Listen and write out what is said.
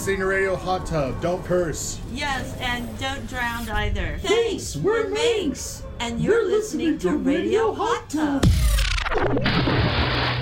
listening to Radio Hot Tub. Don't curse. Yes, and don't drown either. Thanks, we're Minx. And you're listening to Radio Hot Tub.